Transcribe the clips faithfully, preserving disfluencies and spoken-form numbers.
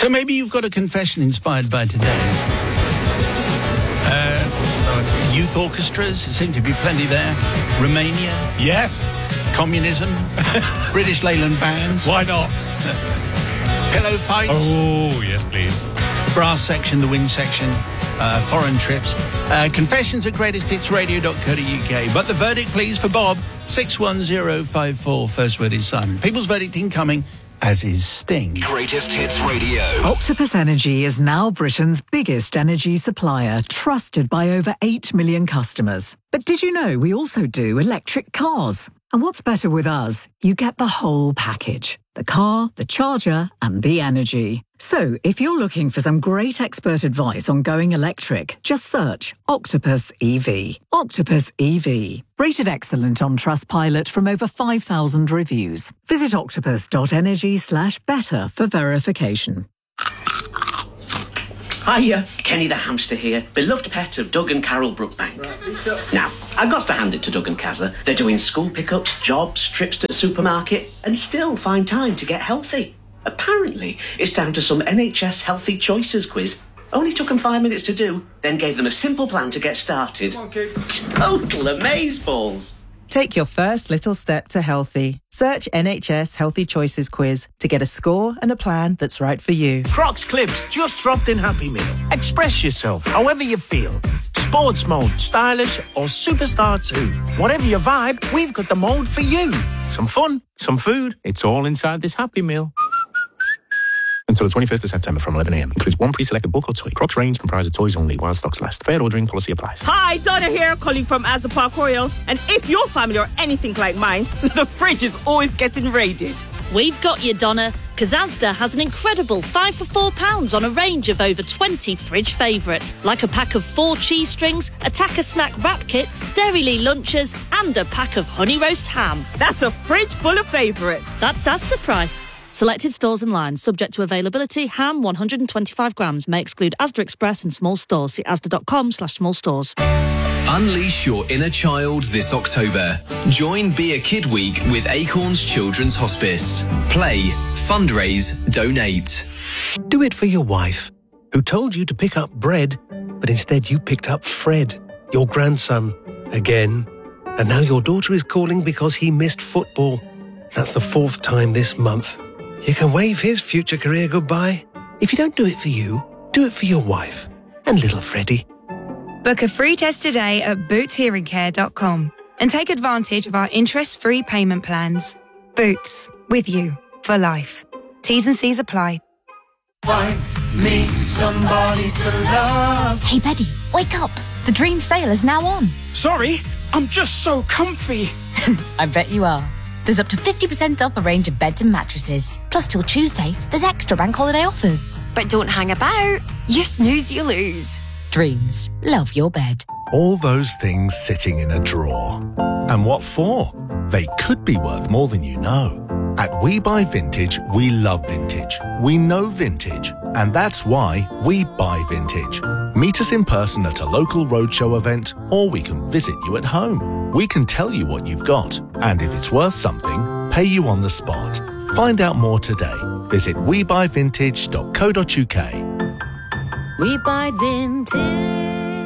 So maybe you've got a confession inspired by today's. Uh, youth orchestras, there seem to be plenty there. Romania. Yes. Communism. British Leyland vans. Why not? Pillow fights. Oh, yes, please. Brass section, the wind section. Uh, foreign trips. Uh, confessions at greatest hits radio dot co dot uk. But the verdict, please, for Bob. six one zero five four. First word is Simon. People's verdict incoming, as is Sting. Greatest Hits Radio. Octopus Energy is now Britain's biggest energy supplier, trusted by over eight million customers. But did you know we also do electric cars? And what's better with us? You get the whole package. The car, the charger, and the energy. So, if you're looking for some great expert advice on going electric, just search Octopus E V. Octopus E V. Rated excellent on Trustpilot from over five thousand reviews. Visit octopus.energy slash better for verification. Hiya, Kenny the hamster here, beloved pet of Doug and Carol Brookbank. Right, now, I've got to hand it to Doug and Kazza. They're doing school pickups, jobs, trips to the supermarket, and still find time to get healthy. Apparently, it's down to some N H S Healthy Choices quiz. Only took them five minutes to do, then gave them a simple plan to get started. Come on, kids. Total amazeballs. Take your first little step to healthy. Search N H S Healthy Choices quiz to get a score and a plan that's right for you. Crocs Clips just dropped in Happy Meal. Express yourself however you feel. Sports mode, stylish or superstar too. Whatever your vibe, we've got the mode for you. Some fun, some food. It's all inside this Happy Meal. Until the twenty-first of September from eleven a m. Includes one pre-selected book or toy. Crocs range comprises toys only while stocks last. Fair ordering policy applies. Hi, Donna here, calling from Asda Park Royal. And if your family are anything like mine, the fridge is always getting raided. We've got you, Donna, because Asda has an incredible five for four pounds on a range of over twenty fridge favourites, like a pack of four cheese strings, a Tacker snack wrap kits, Dairylee lunches, and a pack of honey roast ham. That's a fridge full of favourites. That's Asda price. Selected stores and lines, subject to availability. Ham one hundred twenty-five grams, may exclude Asda Express and small stores. See asda.com slash small stores. Unleash your inner child this October. Join Be a Kid Week with Acorns Children's Hospice. Play, fundraise, donate. Do it for your wife, who told you to pick up bread, but instead you picked up Fred, your grandson, again. And now your daughter is calling because he missed football. That's the fourth time this month. You can wave his future career goodbye. If you don't do it for you, do it for your wife and little Freddie. Book a free test today at boots hearing care dot com and take advantage of our interest-free payment plans. Boots, with you for life. T's and C's apply. Find me somebody to love. Hey, Betty, wake up. The dream sale is now on. Sorry, I'm just so comfy. I bet you are. There's up to fifty percent off a range of beds and mattresses. Plus, till Tuesday, there's extra bank holiday offers. But don't hang about. You snooze, you lose. Dreams. Love your bed. All those things sitting in a drawer. And what for? They could be worth more than you know. At We Buy Vintage, we love vintage. We know vintage. And that's why we buy vintage. Meet us in person at a local roadshow event, or we can visit you at home. We can tell you what you've got, and if it's worth something, pay you on the spot. Find out more today. Visit we buy vintage dot co dot uk. We buy vintage.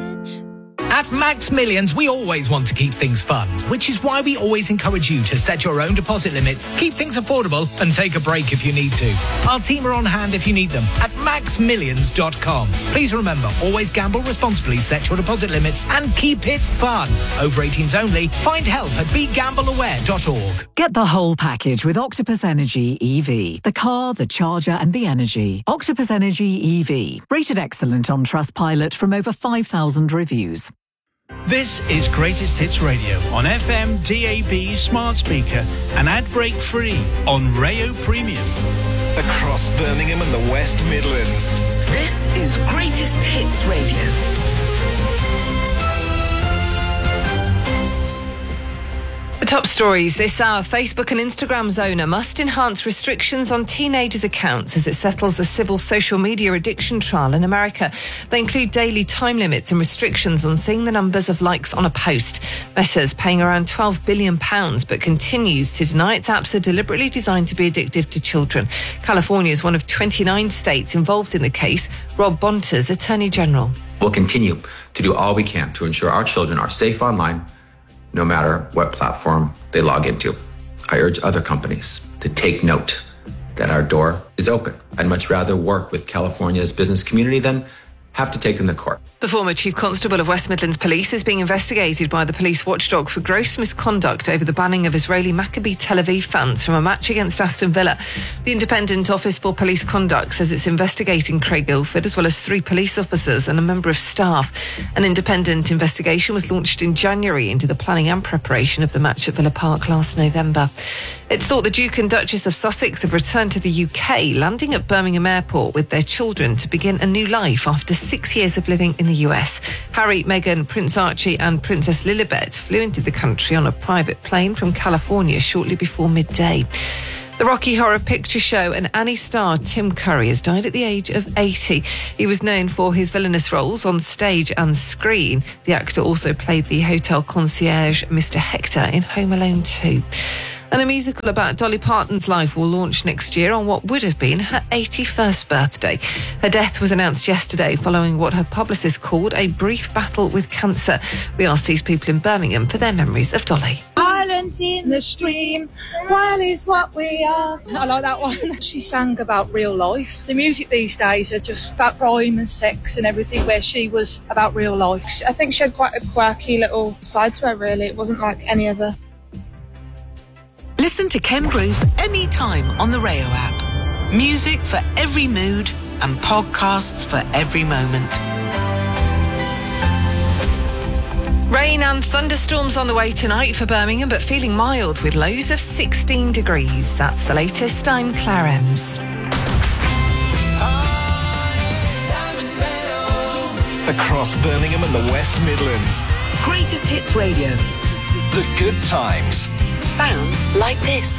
At Max Millions, we always want to keep things fun, which is why we always encourage you to set your own deposit limits, keep things affordable, and take a break if you need to. Our team are on hand if you need them at max millions dot com. Please remember, always gamble responsibly, set your deposit limits, and keep it fun. Over eighteens only. Find help at be gamble aware dot org. Get the whole package with Octopus Energy E V. The car, the charger, and the energy. Octopus Energy E V. Rated excellent on Trustpilot from over five thousand reviews. This is Greatest Hits Radio on F M, D A B, smart speaker, and ad break free on Rayo Premium. Across Birmingham and the West Midlands. This is Greatest Hits Radio. The Top stories this hour. Facebook and Instagram's owner must enhance restrictions on teenagers' accounts as it settles a civil social media addiction trial in America. They include daily time limits and restrictions on seeing the numbers of likes on a post. Meta's paying around twelve billion pounds but continues to deny its apps are deliberately designed to be addictive to children. California is one of twenty-nine states involved in the case. Rob Bontas, Attorney General. We'll continue to do all we can to ensure our children are safe online, no matter what platform they log into. I urge other companies to take note that our door is open. I'd much rather work with California's business community than have to take them to court. The former Chief Constable of West Midlands Police is being investigated by the police watchdog for gross misconduct over the banning of Israeli Maccabi Tel Aviv fans from a match against Aston Villa. The Independent Office for Police Conduct says it's investigating Craig Ilford as well as three police officers and a member of staff. An independent investigation was launched in January into the planning and preparation of the match at Villa Park last November. It's thought the Duke and Duchess of Sussex have returned to the U K, landing at Birmingham Airport with their children to begin a new life after six years of living in the U S. Harry, Meghan, Prince Archie and Princess Lilibet flew into the country on a private plane from California shortly before midday. The Rocky Horror Picture Show and Annie star Tim Curry has died at the age of eighty. He was known for his villainous roles on stage and screen. The actor also played the hotel concierge Mister Hector in Home Alone two. And a musical about Dolly Parton's life will launch next year on what would have been her eighty-first birthday. Her death was announced yesterday following what her publicist called a brief battle with cancer. We asked these people in Birmingham for their memories of Dolly. Islands in the stream, one is what we are. I like that one. She sang about real life. The music these days are just about rhyme and sex and everything, where she was about real life. I think she had quite a quirky little side to her, really. It wasn't like any other. Listen to Ken Bruce anytime on the Rayo app. Music for every mood and podcasts for every moment. Rain and thunderstorms on the way tonight for Birmingham, but feeling mild with lows of sixteen degrees. That's the latest. I'm Claire Ems. Across Birmingham and the West Midlands. Greatest Hits Radio. The good times. Sound like this.